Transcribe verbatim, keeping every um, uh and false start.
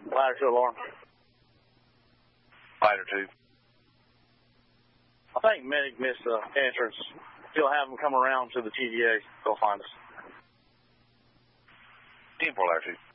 Ladder two alarm. Ladder two. I think medic missed the entrance. Still have them come around to the T D A. Go find us. ten four, Ladder two.